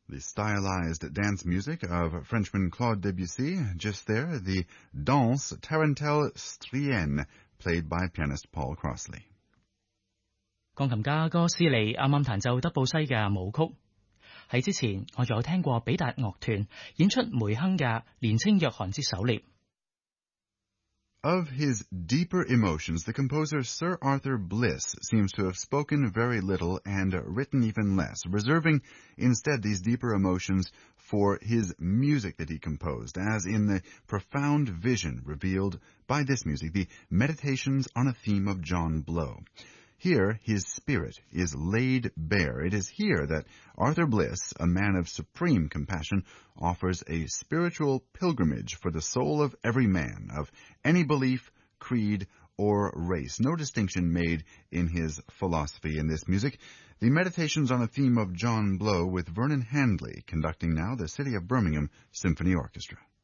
The stylized dance music of Frenchman Claude Debussy. Just there, the Danse Tarentelle Strienne, played by pianist Paul Crossley. 鋼琴家哥斯利啱啱彈奏德布西嘅舞曲。喺之前，我仲有聽過比達樂團演出梅亨嘅年青約翰之狩獵。 Of his deeper emotions, the composer Sir Arthur Bliss seems to have spoken very little and written even less, reserving instead these deeper emotions for his music that he composed, as in the profound vision revealed by this music, the Meditations on a Theme of John Blow. Here, his spirit is laid bare. It is here that Arthur Bliss, a man of supreme compassion, offers a spiritual pilgrimage for the soul of every man, of any belief, creed, or race. No distinction made in his philosophy in this music. The Meditations on a Theme of John Blow with Vernon Handley conducting now the City of Birmingham Symphony Orchestra.